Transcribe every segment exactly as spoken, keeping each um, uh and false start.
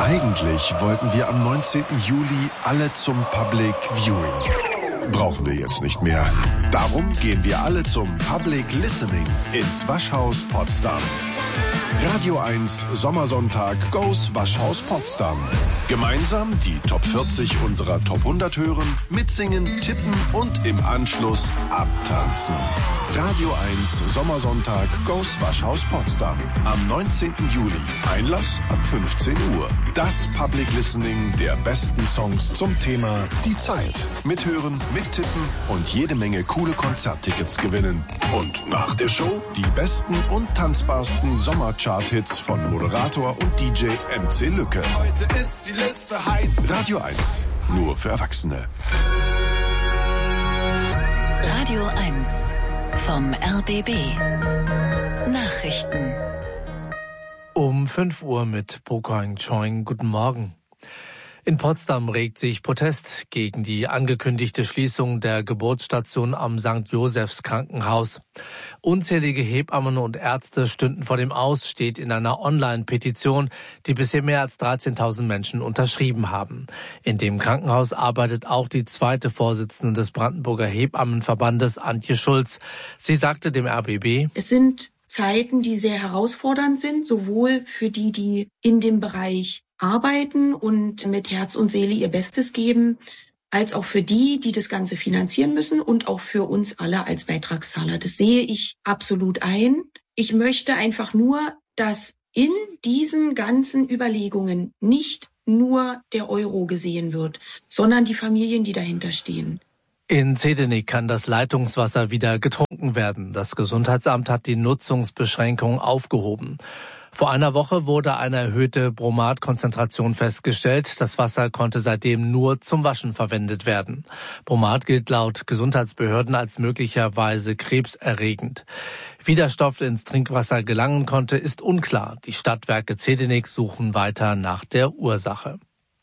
Eigentlich wollten wir am neunzehnten Juli alle zum Public Viewing. Brauchen wir jetzt nicht mehr. Darum gehen wir alle zum Public Listening ins Waschhaus Potsdam. Radio eins Sommersonntag goes Waschhaus Potsdam. Gemeinsam die Top vierzig unserer Top hundert hören, mitsingen, tippen und im Anschluss abtanzen. Radio eins Sommersonntag goes Waschhaus Potsdam. Am neunzehnten Juli. Einlass ab fünfzehn Uhr. Das Public Listening der besten Songs zum Thema Die Zeit. Mithören, mittippen und jede Menge coole Konzerttickets gewinnen. Und nach der Show die besten und tanzbarsten Sommerchart-Hits von Moderator und D J M C Lücke. Heute ist die Liste heiß. Radio eins. Nur für Erwachsene. Radio eins. Vom R B B. Nachrichten. Um fünf Uhr mit Pokoing Choing. Guten Morgen. In Potsdam regt sich Protest gegen die angekündigte Schließung der Geburtsstation am Sankt Josephs Krankenhaus. Unzählige Hebammen und Ärzte stünden vor dem Aus, steht in einer Online-Petition, die bisher mehr als dreizehntausend Menschen unterschrieben haben. In dem Krankenhaus arbeitet auch die zweite Vorsitzende des Brandenburger Hebammenverbandes, Antje Schulz. Sie sagte dem R B B: Es sind Zeiten, die sehr herausfordernd sind, sowohl für die, die in dem Bereich arbeiten und mit Herz und Seele ihr Bestes geben, als auch für die, die das Ganze finanzieren müssen und auch für uns alle als Beitragszahler. Das sehe ich absolut ein. Ich möchte einfach nur, dass in diesen ganzen Überlegungen nicht nur der Euro gesehen wird, sondern die Familien, die dahinter stehen. In Zedenik kann das Leitungswasser wieder getrunken werden. Das Gesundheitsamt hat die Nutzungsbeschränkung aufgehoben. Vor einer Woche wurde eine erhöhte Bromatkonzentration festgestellt. Das Wasser konnte seitdem nur zum Waschen verwendet werden. Bromat gilt laut Gesundheitsbehörden als möglicherweise krebserregend. Wie der Stoff ins Trinkwasser gelangen konnte, ist unklar. Die Stadtwerke Zedenik suchen weiter nach der Ursache.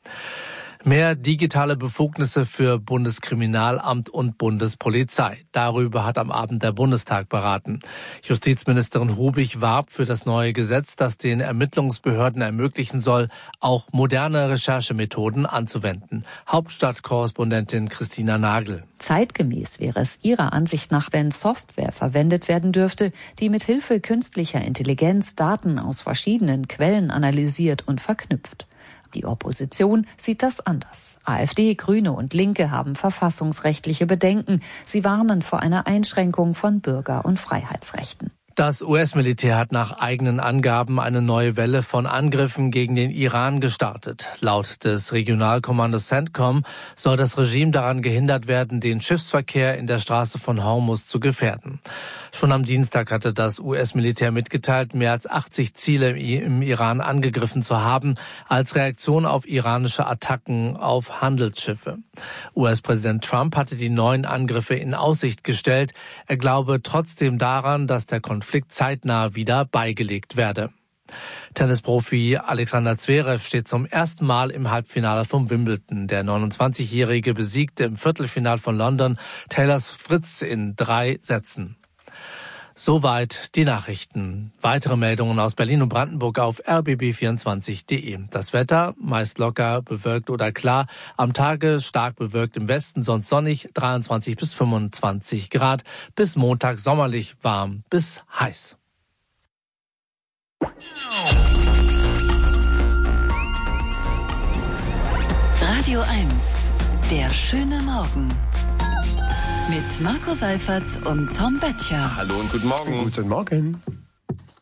Mehr digitale Befugnisse für Bundeskriminalamt und Bundespolizei. Darüber hat am Abend der Bundestag beraten. Justizministerin Hubig warb für das neue Gesetz, das den Ermittlungsbehörden ermöglichen soll, auch moderne Recherchemethoden anzuwenden. Hauptstadtkorrespondentin Christina Nagel. Zeitgemäß wäre es ihrer Ansicht nach, wenn Software verwendet werden dürfte, die mit Hilfe künstlicher Intelligenz Daten aus verschiedenen Quellen analysiert und verknüpft. Die Opposition sieht das anders. AfD, Grüne und Linke haben verfassungsrechtliche Bedenken. Sie warnen vor einer Einschränkung von Bürger- und Freiheitsrechten. Das U S-Militär hat nach eigenen Angaben eine neue Welle von Angriffen gegen den Iran gestartet. Laut des Regionalkommandos CENTCOM soll das Regime daran gehindert werden, den Schiffsverkehr in der Straße von Hormuz zu gefährden. Schon am Dienstag hatte das U S-Militär mitgeteilt, mehr als achtzig Ziele im Iran angegriffen zu haben, als Reaktion auf iranische Attacken auf Handelsschiffe. U S-Präsident Trump hatte die neuen Angriffe in Aussicht gestellt. Er glaube trotzdem daran, dass der Konflikt zeitnah wieder beigelegt werde. Tennisprofi Alexander Zverev steht zum ersten Mal im Halbfinale von Wimbledon. Der neunundzwanzigjährige besiegte im Viertelfinale von London Taylor Fritz in drei Sätzen. Soweit die Nachrichten. Weitere Meldungen aus Berlin und Brandenburg auf r b b vierundzwanzig punkt de. Das Wetter meist locker, bewölkt oder klar. Am Tage stark bewölkt im Westen, sonst sonnig, dreiundzwanzig bis fünfundzwanzig Grad. Bis Montag sommerlich warm bis heiß. Radio eins. Der schöne Morgen. Mit Marco Seifert und Tom Böttcher. Hallo und guten Morgen. Guten Morgen.